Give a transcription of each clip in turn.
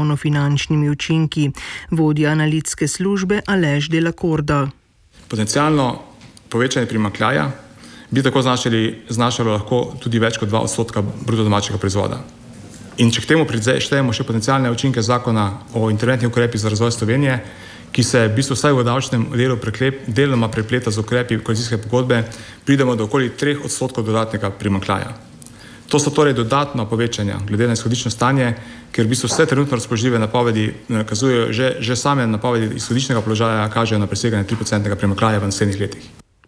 javnofinančnimi učinki. Vodja analitske službe Aleš de la Corda. Potencialno povečanje primanjkljaja bi tako znašalo lahko tudi več kot 2% bruto domačega proizvoda. In če k temu štejemo še potencialne učinke zakona o interventnih ukrepih za razvoj Slovenije, ki se v bistvu vsaj v davčnem delu deloma prepleta z ukrepi koalicijske pogodbe, pridemo do okoli 3% dodatnega primanjkljaja. To so torej dodatna povečanja glede na izhodično stanje, ker v bistvu vse trenutno razpoložljive napovedi kazujejo, že same napovedi izhodičnega položaja kažejo na preseganje 3% primanjkljaja v naslednjih letih.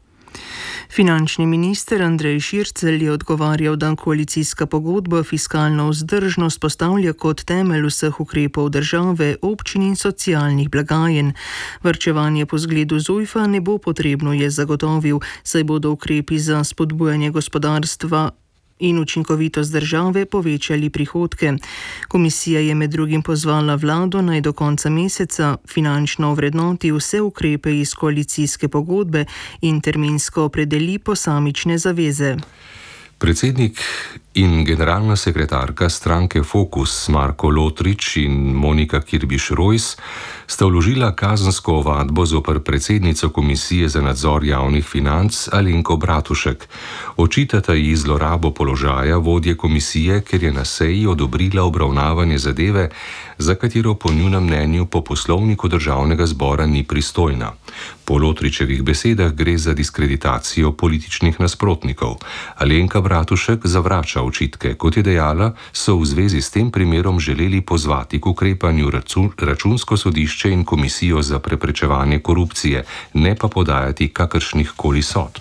Finančni minister Andrej Šircelj je odgovarjal, da koalicijska pogodba fiskalno vzdržnost postavlja kot temelj vseh ukrepov države, občin in socialnih blagajn. Varčevanje po zgledu Zujfa ne bo potrebno, je zagotovil, saj bodo ukrepi za spodbujanje gospodarstva in učinkovitost države povečali prihodke. Komisija je med drugim pozvala vlado, naj do konca meseca finančno ovrednoti vse ukrepe iz koalicijske pogodbe in terminsko opredeli posamične zaveze. Predsednik in generalna sekretarka stranke Fokus Marko Lotrič in Monika Kirbiš-Rojs sta vložila kazensko ovadbo zoper predsednico Komisije za nadzor javnih financ Alenko Bratušek. Očitata ji zlorabo položaja vodje komisije, ker je na seji odobrila obravnavanje zadeve, za katero po njunem mnenju po poslovniku državnega zbora ni pristojna. Po Lotričevih besedah gre za diskreditacijo političnih nasprotnikov. Alenka Bratušek zavrača očitke. Kot je dejala, so v zvezi s tem primerom želeli pozvati k ukrepanju Računsko sodišče in Komisijo za preprečevanje korupcije, ne pa podajati kakršnih koli sodb.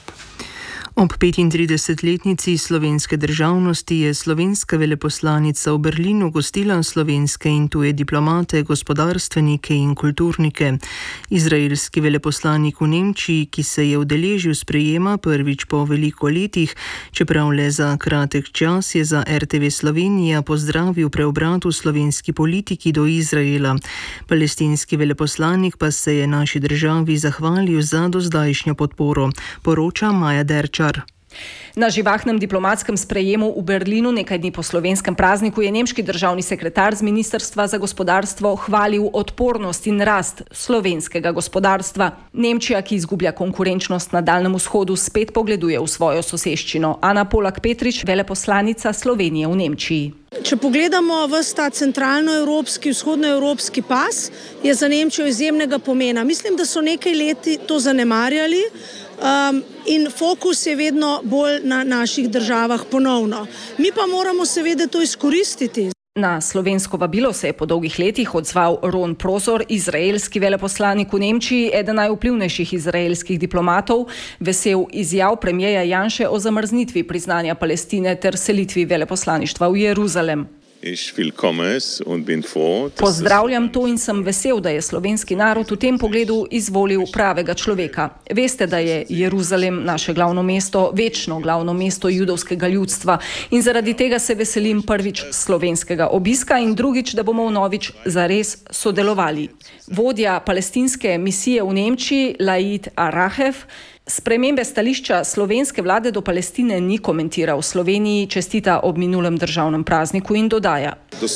Ob 35-letnici slovenske državnosti je slovenska veleposlanica v Berlinu gostila slovenske in tuje diplomate, gospodarstvenike in kulturnike. Izraelski veleposlanik v Nemčiji, ki se je udeležil sprejema prvič po veliko letih, čeprav le za kratek čas, je za RTV Slovenija pozdravil preobrat v slovenski politiki do Izraela. Palestinski veleposlanik pa se je naši državi zahvalil za dozdajšnjo podporo, poroča Maja Derčar. Na živahnem diplomatskem sprejemu v Berlinu nekaj dni po slovenskem prazniku je nemški državni sekretar z Ministrstva za gospodarstvo hvalil odpornost in rast slovenskega gospodarstva. Nemčija, ki izgublja konkurenčnost na Daljnem vzhodu, spet pogleduje v svojo soseščino. Ana Polak Petrič, veleposlanica Slovenije v Nemčiji. Če pogledamo ves ta centralnoevropski, vzhodnoevropski pas, je za Nemčijo izjemnega pomena. Mislim, da so nekaj leti to zanemarjali. In fokus je vedno bolj na naših državah ponovno. Mi pa moramo seveda to izkoristiti. Na slovensko vabilo se je po dolgih letih odzval Ron Prozor, izraelski veleposlanik v Nemčiji, eden najvplivnejših izraelskih diplomatov, vesel izjav premierja Janše o zamrznitvi priznanja Palestine ter selitvi veleposlaništva v Jeruzalem. Pozdravljam to in sem vesel, da je slovenski narod v tem pogledu izvolil pravega človeka. Veste, da je Jeruzalem naše glavno mesto, večno glavno mesto judovskega ljudstva in zaradi tega se veselim prvič slovenskega obiska in drugič, da bomo vnovič zares sodelovali. Vodja palestinske misije v Nemčiji, Laid Arahev, spremembe stališča slovenske vlade do Palestine ni komentiral. V Sloveniji čestita ob minulem državnem prazniku in dodaja: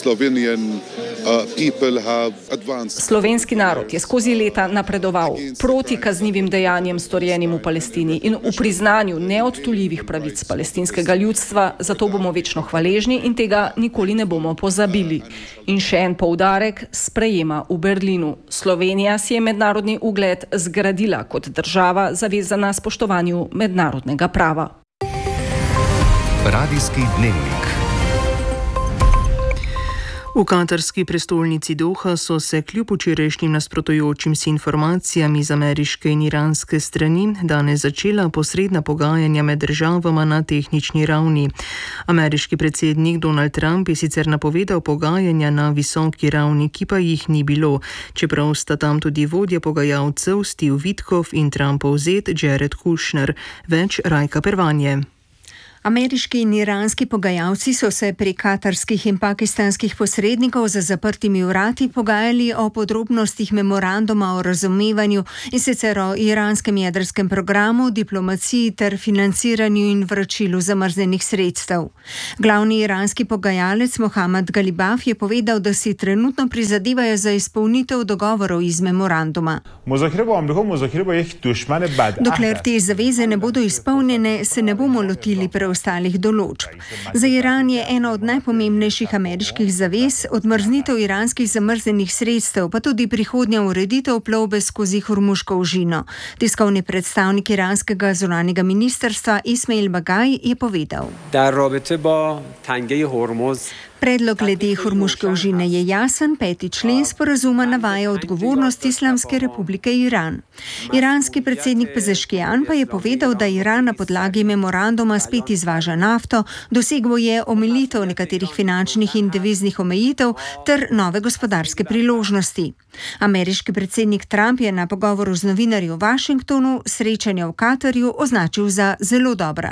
Slovenski narod je skozi leta napredoval proti kaznivim dejanjem storjenim v Palestini in v priznanju neodtuljivih pravic palestinskega ljudstva, zato bomo večno hvaležni in tega nikoli ne bomo pozabili. In še en poudarek sprejema v Berlinu. Slovenija si je mednarodni ugled zgradila kot država zavezana spoštovanju mednarodnega prava. Radijski dnevnik. V katarski prestolnici Doha so se kljub včerajšnjim nasprotujočim si informacijam iz ameriške in iranske strani danes začela posredna pogajanja med državama na tehnični ravni. Ameriški predsednik Donald Trump je sicer napovedal pogajanja na visoki ravni, ki pa jih ni bilo, čeprav sta tam tudi vodja pogajalcev Steve Witkoff in Trumpov zet Jared Kushner. Več Rajka Pervanje. Ameriški in iranski pogajalci so se pri katarskih in pakistanskih posrednikov za zaprtimi vrati pogajali o podrobnostih memoranduma o razumevanju, in sicer o iranskem jedrskem programu, diplomaciji ter financiranju in vračilu zamrznjenih sredstev. Glavni iranski pogajalec Mohammad Galibaf je povedal, da si trenutno prizadevajo za izpolnitev dogovorov iz memoranduma. Dokler te zaveze ne bodo izpolnjene, se ne bomo lotili preostalih določb. Za Iran je ena od najpomembnejših ameriških zavez odmrznitev iranskih zamrznjenih sredstev, pa tudi prihodnja ureditev plovbe skozi Hormuško ožino. Tiskovni predstavnik iranskega zunanjega ministrstva Ismail Bagaj je povedal: Predlog glede Hormuške ožine je jasen, 5. člen sporazuma navaja odgovornost Islamske republike Iran. Iranski predsednik Pezeškijan pa je povedal, da Iran na podlagi memoranduma spet izvaža nafto, dosegel je omilitev nekaterih finančnih in deviznih omejitev ter nove gospodarske priložnosti. Ameriški predsednik Trump je na pogovoru z novinarji v Washingtonu srečanje v Katarju označil za zelo dobra.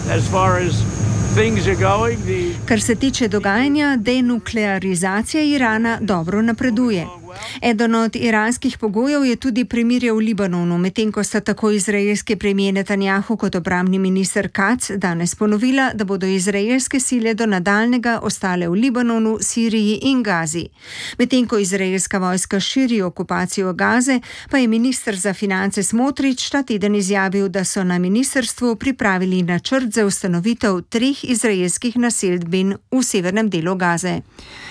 Kar se tiče dogajanja, denuklearizacija Irana dobro napreduje. Eden od iranskih pogojev je tudi premirje v Libanonu, medtem ko sta tako izraelski premijer Netanjahu kot obrambni minister Katz danes ponovila, da bodo izraelske sile do nadaljnjega ostale v Libanonu, Siriji in Gazi. Medtem ko izraelska vojska širi okupacijo Gaze, pa je minister za finance Smotrič ta teden izjavil, da so na ministrstvu pripravili načrt za ustanovitev 3 izraelskih naselbin v severnem delu Gaze.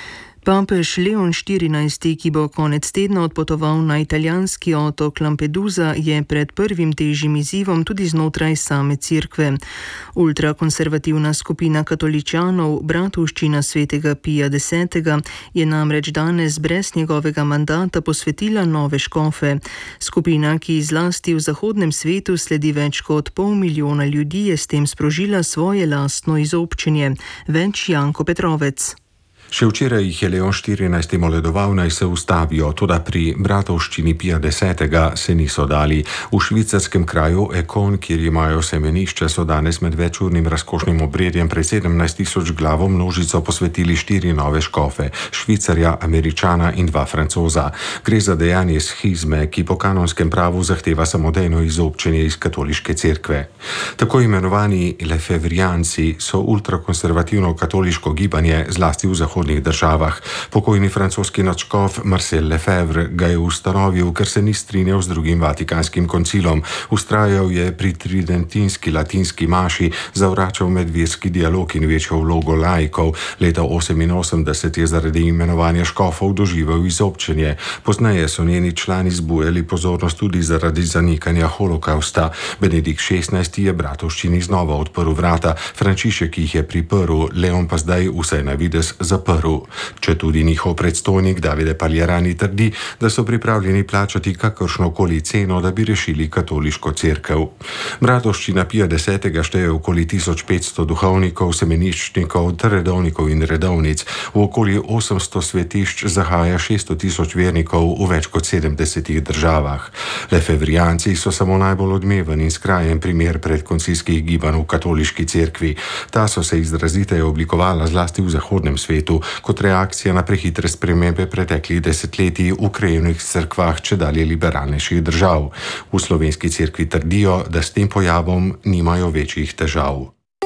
Papež Leon XIV, ki bo konec tedna odpotoval na italijanski otok Lampedusa, je pred prvim težjim izzivom tudi znotraj same cerkve. Ultrakonservativna skupina katoličanov, Bratovščina svetega Pija X, je namreč danes brez njegovega mandata posvetila nove škofe. Skupina, ki zlasti v zahodnem svetu sledi več kot 500 milijona ljudi, je s tem sprožila svoje lastno izobčenje. Več Janko Petrovec. Še včeraj jih je Leon XIV moledoval, naj se ustavijo, toda pri Bratovščini Pija X se niso dali. V švicarskem kraju Ekon, kjer imajo semenišče, so danes med večurnim razkošnim obredjem pred 17.000 glavo množico posvetili 4 nove škofe, Švicarja, Američana in 2 Francoza. Gre za dejanje schizme, ki po kanonskem pravu zahteva samodejno izobčenje iz katoliške cerkve. Tako imenovani lefevrijanci so ultrakonservativno katoliško gibanje, zlasti v zahodnih državah. Pokojni francoski nadškof Marcel Lefevre ga je ustanovil, ker se ni strinjal z drugim Vatikanskim koncilom. Vztrajal je pri tridentinski latinski maši, zavračal medverski dialog in večjo vlogo laikov. Leta 1988 je zaradi imenovanja škofov doživel izobčenje. Pozneje so njeni člani zbujali pozornost tudi zaradi zanikanja holokausta. Benedikt XVI je Bratovščini znova odprl vrata, Frančišek jih je priprl, Leon pa zdaj vsaj na videz zaprl. Če tudi njihov predstojnik Davide Pagliarani trdi, da so pripravljeni plačati kakršnokoli ceno, da bi rešili katoliško cerkev. Bratovščina Pija X šteje okoli 1500 duhovnikov, semeniščnikov, ter redovnikov in redovnic. V okoli 800 svetišč zahaja 600 000 vernikov v več kot 70 državah. Lefevrijanci so samo najbolj odmeven in skrajen primer predkoncilskih gibanj v katoliški cerkvi. Ta so se izraziteje oblikovala zlasti v zahodnem svetu, kot reakcija na prehitre spremembe preteklih desetletij v krajevnih cerkvah čedalje liberalnejših držav. V slovenski cerkvi trdijo, da s tem pojavom nimajo večjih težav.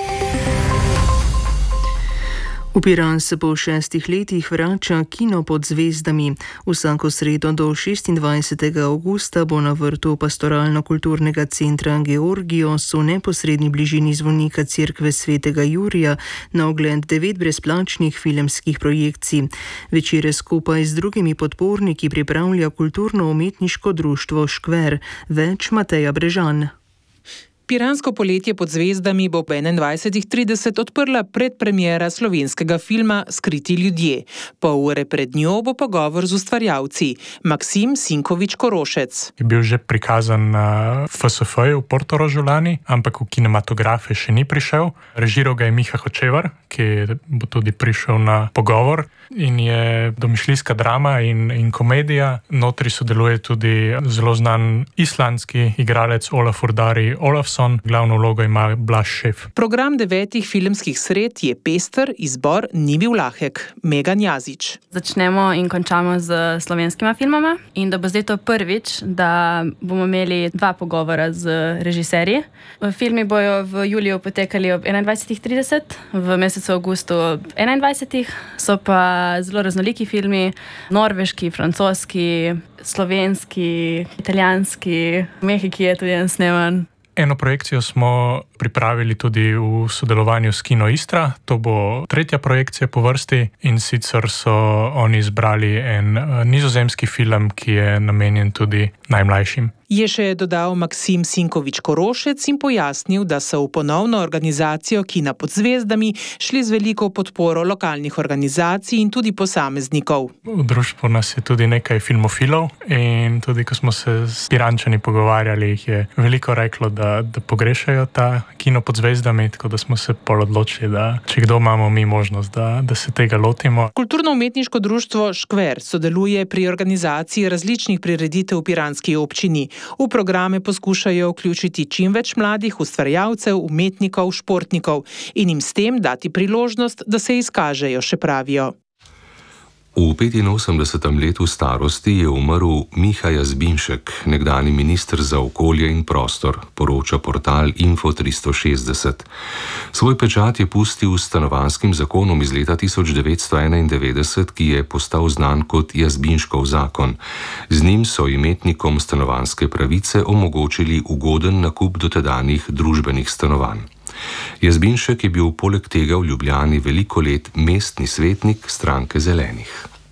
V Piran se po 6 letih vrača Kino pod zvezdami. Vsako sredo do 26. avgusta bo na vrtu Pastoralno-kulturnega centra Georgios v neposredni bližini zvonika cerkve svetega Jurija na ogled 9 brezplačnih filmskih projekcij. Večere skupaj z drugimi podporniki pripravlja kulturno-umetniško društvo Škver. Več Mateja Brežan. Piransko poletje pod zvezdami bo ob 21.30 odprla predpremiera slovenskega filma Skriti ljudje. Pol ure pred njo bo pogovor z ustvarjalci. Maksim Sinkovič-Korošec. Je bil že prikazan na FSF-ju v Portorožu lani, ampak v kinematografe še ni prišel. Režiral ga je Miha Hočevar, ki bo tudi prišel na pogovor. In je domišljijska drama in komedija. Notri sodeluje tudi zelo znan islandski igralec Olafur Dari Olafsson, Anderson, glavno vlogo ima Blaž Šef. Program 9 filmskih sred je pester, izbor ni bil lahek. Megan Jazič. Začnemo in končamo z slovenskima filmama in da bo zdaj to prvič, da bomo imeli 2 pogovora z režiserji. Filmi bojo v juliju potekali ob 21:30, v mesecu avgustu ob 21. So pa zelo raznoliki filmi, norveški, francoski, slovenski, italijanski, v Mehiki je tudi en sneman. Eno projekcijo smo pripravili tudi v sodelovanju s Kino Istra. To bo 3. projekcija po vrsti in sicer so oni izbrali en nizozemski film, ki je namenjen tudi najmlajšim. Je še dodal Maksim Sinkovič-Korošec in pojasnil, da so v ponovno organizacijo Kina pod zvezdami šli z veliko podporo lokalnih organizacij in tudi posameznikov. V društvu nas je tudi nekaj filmofilov in tudi, ko smo se s Pirančani pogovarjali, jih je veliko reklo, da pogrešajo ta Kino pod zvezdami, tako da smo se pol odločili, da če kdo imamo mi možnost, da se tega lotimo. Kulturno-umetniško društvo Škver sodeluje pri organizaciji različnih prireditev v piranski občini. V programe poskušajo vključiti čim več mladih ustvarjalcev, umetnikov, športnikov in jim s tem dati priložnost, da se izkažejo, še pravijo. V 85. letu starosti je umrl Miha Jazbinšek, nekdanji minister za okolje in prostor, poroča portal Info360. Svoj pečat je pustil s stanovanjskim zakonom iz leta 1991, ki je postal znan kot Jazbinškov zakon. Z njim so imetnikom stanovanjske pravice omogočili ugoden nakup dotedanjih družbenih stanovanj. Jazbinšek je bil poleg tega v Ljubljani veliko let mestni svetnik stranke Zelenih.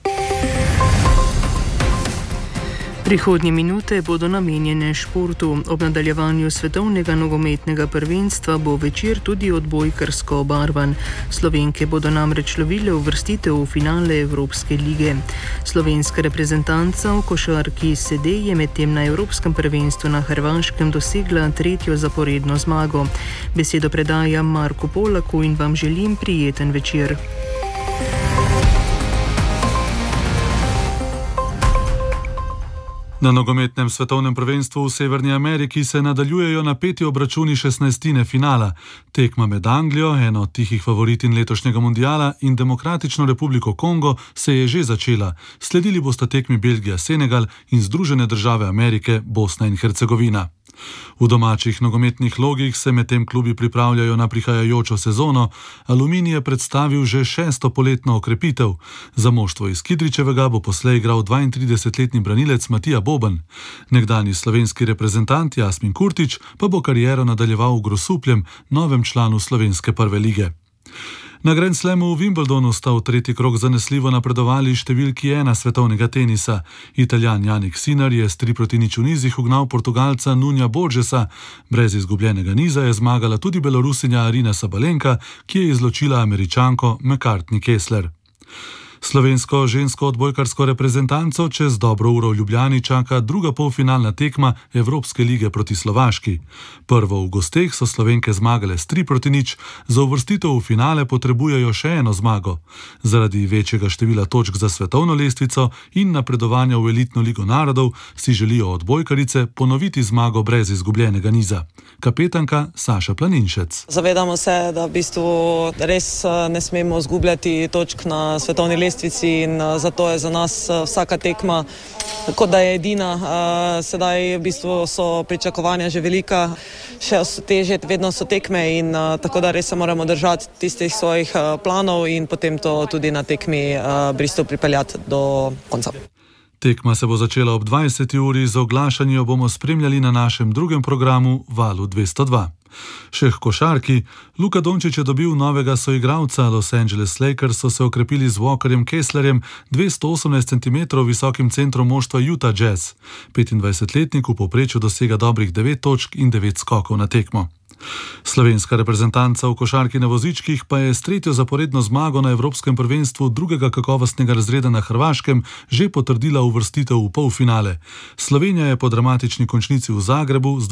Prihodnje minute bodo namenjene športu. Ob nadaljevanju svetovnega nogometnega prvenstva bo večer tudi odbojkarsko obarvan. Slovenke bodo namreč lovile uvrstitev v finale Evropske lige. Slovenska reprezentanca v košarki sede je medtem na Evropskem prvenstvu na Hrvaškem dosegla 3. zaporedno zmago. Besedo predajam Marku Polaku in vam želim prijeten večer. Na nogometnem svetovnem prvenstvu v Severni Ameriki se nadaljujejo napeti obračuni 16. finala. Tekma med Anglijo, eno od tihih favoritin letošnjega mundiala, in Demokratično republiko Kongo se je že začela. Sledili bosta tekmi Belgija-Senegal in Združene države Amerike, Bosna in Hercegovina. V domačih nogometnih logih se medtem klubi pripravljajo na prihajajočo sezono. Aluminij je predstavil že 6. poletno okrepitev. Za moštvo iz Kidričevega bo poslej igral 32-letni branilec Matija Boban. Nekdanji slovenski reprezentant Jasmin Kurtić pa bo kariero nadaljeval v Grosupljem, novem članu slovenske prve lige. Na Grand Slamu v Wimbledonu sta v 3. krog zanesljivo napredovali številki 1 svetovnega tenisa. Italijan Jannik Sinner je s 3-0 v nizih ugnal Portugalca Nunja Borgesa. Brez izgubljenega niza je zmagala tudi Belorusinja Arina Sabalenka, ki je izločila Američanko McCartney Kessler. Slovensko žensko odbojkarsko reprezentanco čez dobro uro v Ljubljani čaka druga polfinalna tekma Evropske lige proti Slovaški. Prvo v gosteh so Slovenke zmagale s 3-0, za uvrstitev v finale potrebujejo še eno zmago. Zaradi večjega števila točk za svetovno lestvico in napredovanja v elitno ligo narodov si želijo odbojkarice ponoviti zmago brez izgubljenega niza. Kapetanka Saša Planinšec. Zavedamo se, da v bistvu res ne smemo izgubljati točk na svetovni lestvici in zato je za nas vsaka tekma kot da je edina. Sedaj v bistvu so pričakovanja že velika, še težje vedno so tekme in tako da res se moramo držati tistih svojih planov in potem to tudi na tekmi Bristol pripeljati do konca. Tekma se bo začela ob 20. uri, z oglašanjem jo bomo spremljali na našem drugem programu Valu 202. Še k košarki. Luka Dončić je dobil novega soigralca. Los Angeles Lakers so se okrepili z Walkerjem Kesslerjem, 218 cm visokim centrom moštva Utah Jazz. 25-letnik v povprečju dosega dobrih 9 točk in 9 skokov na tekmo. Slovenska reprezentanca v košarki na vozičkih pa je s 3. zaporedno zmago na Evropskem prvenstvu drugega kakovostnega razreda na Hrvaškem že potrdila uvrstitev v polfinale. Slovenija je po dramatični končnici v Zagrebu z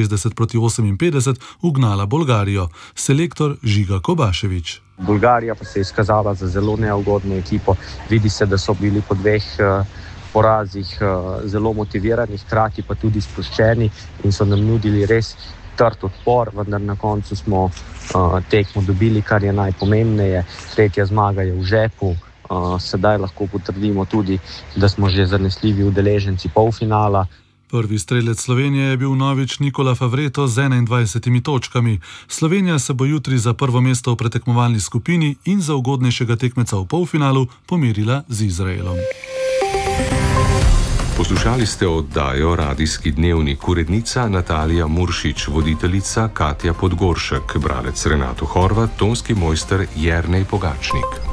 62-58 ugnala Bolgarijo. Selektor Žiga Kobašević. Bolgarija pa se je izkazala za zelo neugodno ekipo. Vidi se, da so bili po 2 porazih zelo motivirani, hkrati pa tudi sproščeni in so nam nudili res trd odpor, vendar na koncu smo tekmo dobili, kar je najpomembneje. 3. zmaga je v žepu. Sedaj lahko potrdimo tudi, da smo že zanesljivi udeleženci polfinala. Prvi strelec Slovenije je bil novič Nikola Favreto z 21 točkami. Slovenija se bo jutri za prvo mesto v pretekmovalni skupini in za ugodnejšega tekmeca v polfinalu pomerila z Izraelom. Poslušali ste oddajo Radijski dnevnik, urednica Natalija Muršič, voditeljica Katja Podgoršek, bralec Renato Horvat, tonski mojster Jernej Pogačnik.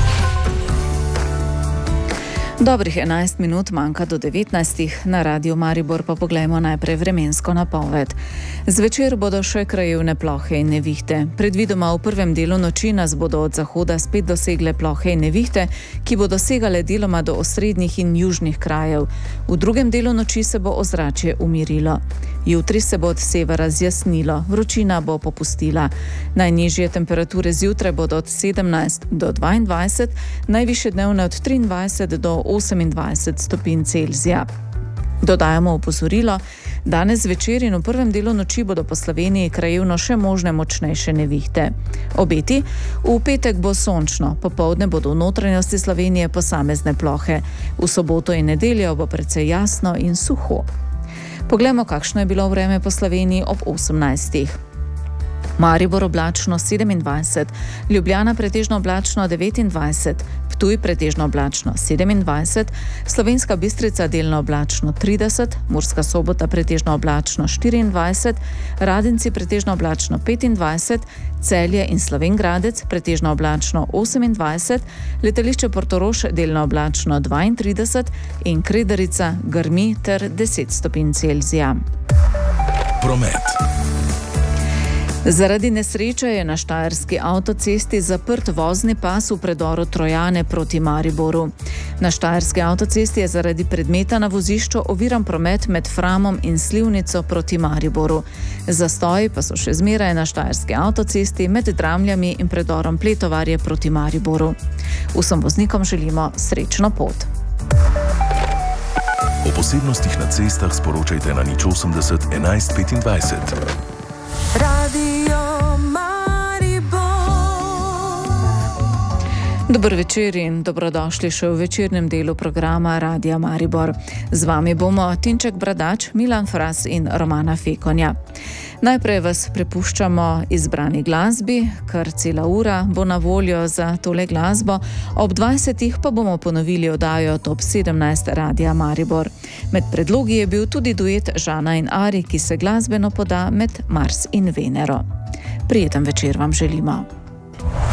Dobrih 11 minut manjka do 19. Na Radiu Maribor pa poglejmo najprej vremensko napoved. Zvečer bodo še krajevne plohe in nevihte. Predvidoma v prvem delu noči nas bodo od zahoda spet dosegle plohe in nevihte, ki bodo segale deloma do osrednjih in južnih krajev. V drugem delu noči se bo ozračje umirilo. Jutri se bo od severa zjasnilo, vročina bo popustila. Najnižje temperature zjutraj bodo od 17 do 22, najvišje dnevne od 23 do 28 stopinj Celzija. Dodajamo opozorilo, danes zvečer in v prvem delu noči bodo po Sloveniji krajevno še možne močnejše nevihte. Obeti, v petek bo sončno, popoldne bodo v notranjosti Slovenije posamezne plohe. V soboto in nedeljo bo precej jasno in suho. Poglejmo, kakšno je bilo vreme po Sloveniji ob 18. Maribor oblačno 27, Ljubljana pretežno oblačno 29, Ptuj pretežno oblačno 27, Slovenska Bistrica delno oblačno 30, Murska Sobota pretežno oblačno 24, Radenci pretežno oblačno 25, Celje in Slovenj Gradec pretežno oblačno 28, letališče Portorož delno oblačno 32 in Kredarica grmi ter 10 stopinj Celzija. Promet. Zaradi nesreče je na štajerski avtocesti zaprt vozni pas v predoru Trojane proti Mariboru. Na štajerski avtocesti je zaradi predmeta na vozišču oviran promet med Framom in Slivnico proti Mariboru. Zastoji pa so še zmeraj na štajerski avtocesti med Dramljami in predorom Pletovarje proti Mariboru. Vsem voznikom želimo srečno pot. O posebnostih na cestah sporočajte na 080 11 25. Radio Maribor. Dober večer in dobrodošli še v večernem delu programa Radia Maribor. Z vami bomo Tinček Bradač, Milan Fras in Romana Fekonja. Najprej vas prepuščamo izbrani glasbi, kar cela ura bo na voljo za tole glasbo. Ob 20. pa bomo ponovili oddajo Top 17 Radia Maribor. Med predlogi je bil tudi duet Žana in Ari, ki se glasbeno poda med Mars in Venero. Prijeten večer vam želimo.